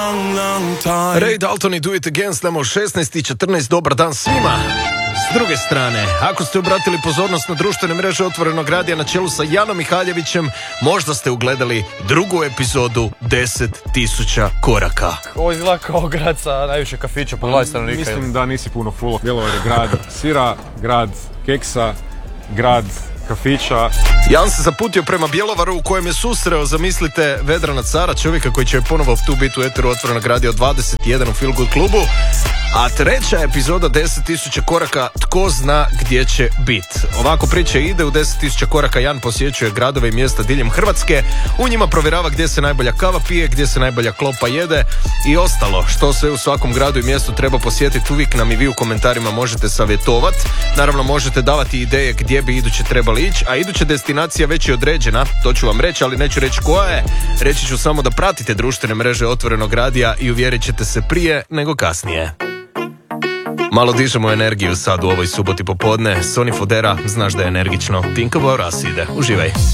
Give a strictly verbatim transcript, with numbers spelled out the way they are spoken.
Ray Dalton i Do It Again, snemo u šesnaest i četrnaest, dobar dan svima. S druge strane, ako ste obratili pozornost na društvene mreže Otvorenog radija na čelu sa Janom Mihaljevićem, možda ste ugledali drugu epizodu deset tisuća koraka. Ovo izgleda kao grad sa najviše kafića po glavi stanovnika. Mislim da nisi puno fulo. Bjelovar je grad sira, grad keksa, grad kafića. Jan se zaputio prema Bjelovaru u kojem je susreo, zamislite, Vedrana Cara, čovjeka koji će ponovo tu biti u eteru Otvorenog radija dvadeset jedan u Feel Good klubu. A treća epizoda deset tisuća koraka, tko zna gdje će biti. Ovako priča ide, u deset tisuća koraka Jan posjećuje gradove i mjesta diljem Hrvatske. U njima provjerava gdje se najbolja kava pije, gdje se najbolja klopa jede i ostalo. Što sve u svakom gradu i mjestu treba posjetiti, uvijek nam i vi u komentarima možete savjetovati. Naravno možete davati ideje gdje bi iduće trebali ići, a iduća destinacija već je određena, to ću vam reći, ali neću reći koja je. Reći ću samo da pratite društvene mreže Otvorenog radija i uvjerit ćete se prije nego kasnije. Malo dižemo energiju sad u ovoj suboti popodne. Sonny Fodera, znaš da je energično. Think about us ide. Uživaj.